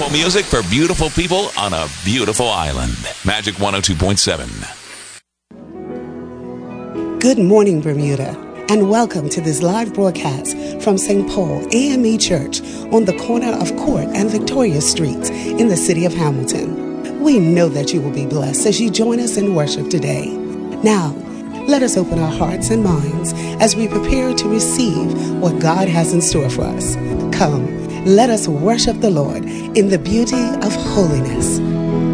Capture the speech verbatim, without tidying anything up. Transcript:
beautiful music for beautiful people on a beautiful island. Magic one oh two point seven. Good morning, Bermuda, and welcome to this live broadcast from Saint Paul A M E Church on the corner of Court and Victoria Streets in the city of Hamilton. We know that you will be blessed as you join us in worship today. Now, let us open our hearts and minds as we prepare to receive what God has in store for us. Come, let us worship the Lord in the beauty of holiness.